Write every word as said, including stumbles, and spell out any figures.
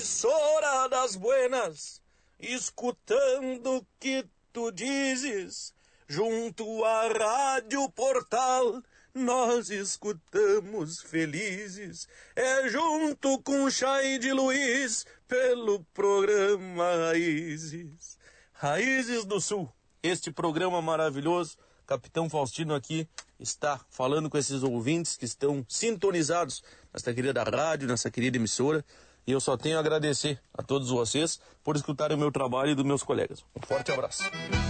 emissora das buenas, escutando o que tu dizes, junto à Rádio Portal, nós escutamos felizes, é junto com Chay de Luiz, pelo programa Raízes. Raízes do Sul, este programa maravilhoso, Capitão Faustino aqui está falando com esses ouvintes que estão sintonizados nessa querida rádio, nessa querida emissora, e eu só tenho a agradecer a todos vocês por escutarem o meu trabalho e dos meus colegas. Um forte abraço.